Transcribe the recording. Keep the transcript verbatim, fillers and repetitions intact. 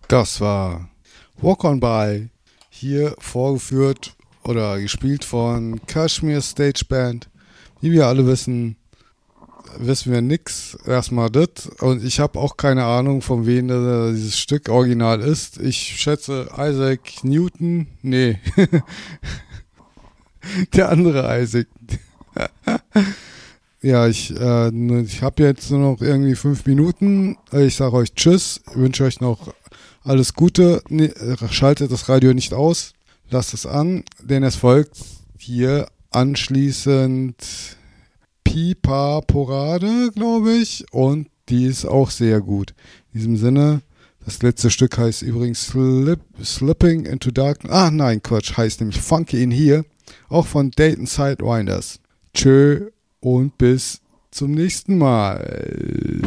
Das war Walk On By, hier vorgeführt oder gespielt von Kashmir Stage Band. Wie wir alle wissen, wissen wir nix. Erstmal das. Und ich habe auch keine Ahnung, von wem das, dieses Stück original ist. Ich schätze Isaac Newton. Nee. Der andere Isaac. Ja, ich, äh, ich habe jetzt nur noch irgendwie fünf Minuten. Ich sage euch Tschüss, wünsche euch noch alles Gute. Nee, schaltet das Radio nicht aus, lasst es an, denn es folgt hier anschließend Pipa Porade, glaube ich, und die ist auch sehr gut. In diesem Sinne, das letzte Stück heißt übrigens Slip, Slipping into Darkness. Ah, nein, Quatsch, heißt nämlich Funky in Here, auch von Dayton Sidewinders. Tschö und bis zum nächsten Mal.